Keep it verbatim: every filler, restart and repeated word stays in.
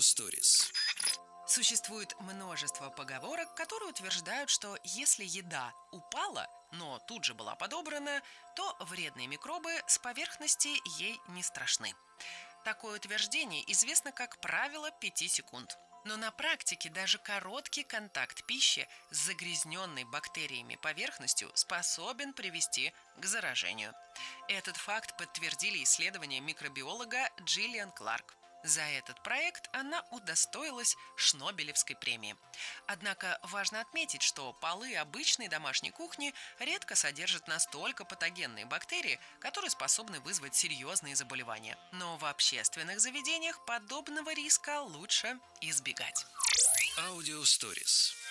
Stories. Существует множество поговорок, которые утверждают, что если еда упала, но тут же была подобрана, то вредные микробы с поверхности ей не страшны. Такое утверждение известно как правило пяти секунд. Но на практике даже короткий контакт пищи с загрязненной бактериями поверхностью способен привести к заражению. Этот факт подтвердили исследования микробиолога Джиллиан Кларк. За этот проект она удостоилась Шнобелевской премии. Однако важно отметить, что полы обычной домашней кухни редко содержат настолько патогенные бактерии, которые способны вызвать серьезные заболевания. Но в общественных заведениях подобного риска лучше избегать. Audio Stories.